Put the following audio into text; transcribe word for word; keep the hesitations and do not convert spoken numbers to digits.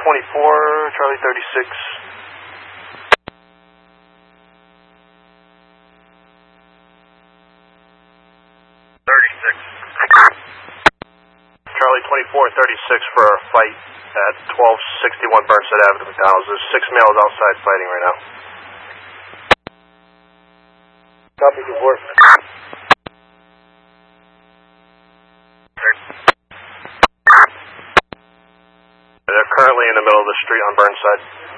twenty-four, Charlie thirty-six. thirty-six. Charlie twenty-four, thirty-six for a fight at twelve sixty-one Burnside Avenue, McDonald's. There's six males outside fighting right now. Copy, good work. They're currently in the middle of the street on Burnside.